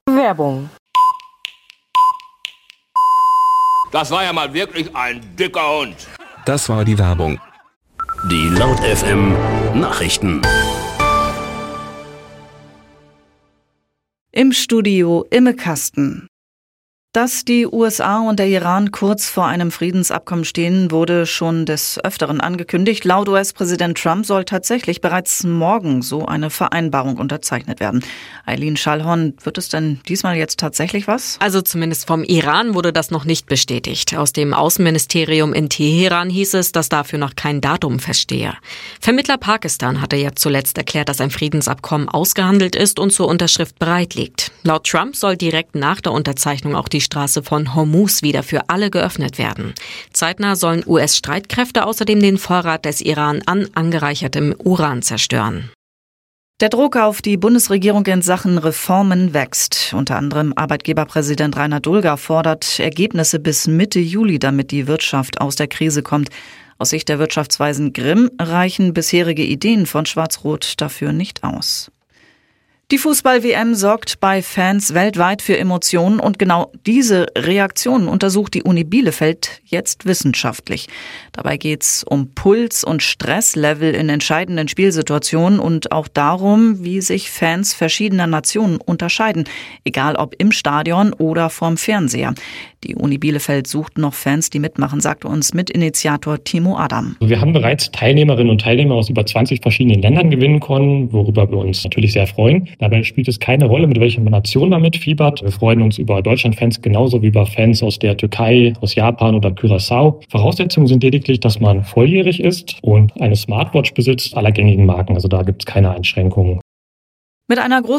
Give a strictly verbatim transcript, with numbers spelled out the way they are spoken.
Werbung. Das war ja mal wirklich ein dicker Hund. Das war die Werbung. Die Laut F M Nachrichten. Im Studio Imme Kasten. Dass die U S A und der Iran kurz vor einem Friedensabkommen stehen, wurde schon des Öfteren angekündigt. Laut U S-Präsident Trump soll tatsächlich bereits morgen so eine Vereinbarung unterzeichnet werden. Eileen Schallhorn, wird es denn diesmal jetzt tatsächlich was? Also zumindest vom Iran wurde das noch nicht bestätigt. Aus dem Außenministerium in Teheran hieß es, dass dafür noch kein Datum feststehe. Vermittler Pakistan hatte ja zuletzt erklärt, dass ein Friedensabkommen ausgehandelt ist und zur Unterschrift bereit liegt. Laut Trump soll direkt nach der Unterzeichnung auch die Straße von Hormuz wieder für alle geöffnet werden. Zeitnah sollen U S-Streitkräfte außerdem den Vorrat des Iran an angereichertem Uran zerstören. Der Druck auf die Bundesregierung in Sachen Reformen wächst. Unter anderem Arbeitgeberpräsident Rainer Dulger fordert Ergebnisse bis Mitte Juli, damit die Wirtschaft aus der Krise kommt. Aus Sicht der Wirtschaftsweisen Grimm reichen bisherige Ideen von Schwarz-Rot dafür nicht aus. Die Fußball-W M sorgt bei Fans weltweit für Emotionen und genau diese Reaktionen untersucht die Uni Bielefeld jetzt wissenschaftlich. Dabei geht's um Puls- und Stresslevel in entscheidenden Spielsituationen und auch darum, wie sich Fans verschiedener Nationen unterscheiden, egal ob im Stadion oder vorm Fernseher. Die Uni Bielefeld sucht noch Fans, die mitmachen, sagte uns Mitinitiator Timo Adam. Wir haben bereits Teilnehmerinnen und Teilnehmer aus über zwanzig verschiedenen Ländern gewinnen können, worüber wir uns natürlich sehr freuen. Dabei spielt es keine Rolle, mit welcher Nation man mitfiebert. Wir freuen uns über Deutschland-Fans genauso wie über Fans aus der Türkei, aus Japan oder Curaçao. Voraussetzungen sind lediglich, dass man volljährig ist und eine Smartwatch besitzt aller gängigen Marken. Also da gibt es keine Einschränkungen. Mit einer großen